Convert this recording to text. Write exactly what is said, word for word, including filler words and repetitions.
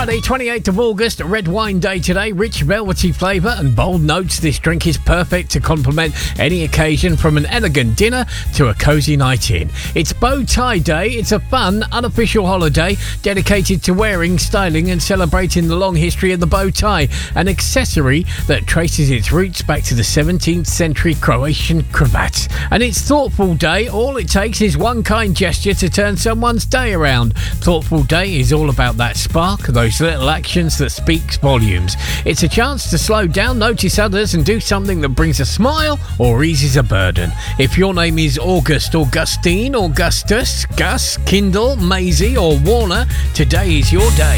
Friday, twenty-eighth of August, red wine day today. Rich velvety flavour and bold notes. This drink is perfect to complement any occasion, from an elegant dinner to a cosy night in. It's Bow Tie Day. It's a fun, unofficial holiday dedicated to wearing, styling and celebrating the long history of the bow tie, an accessory that traces its roots back to the seventeenth century Croatian cravat. And it's Thoughtful Day. All it takes is one kind gesture to turn someone's day around. Thoughtful Day is all about that spark, those little actions that speaks volumes. It's a chance to slow down, notice others and do something that brings a smile or eases a burden. If your name is August, Augustine, Augustus, Gus, Kindle, Maisie or Warner, today is your day.